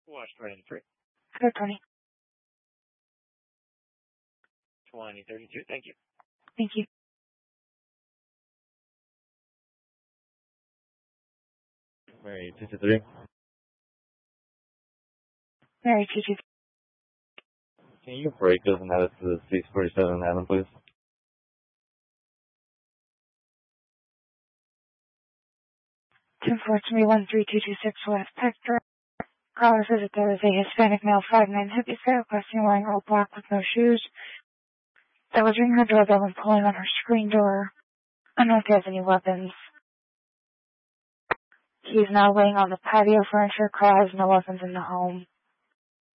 Watch 23. Good, 20. 2032. Thank you. Thank you. Mary 223. Mary 22. Can you break us and add us to the 647 Adam, please? Unfortunately, 13226 West Hector. Caller says that there is a Hispanic male 5'9" heavy set requesting wearing all black with no shoes that was ringing her doorbell and pulling on her screen door. I don't know if he has any weapons. He's now laying on the patio furniture. Car has no weapons in the home.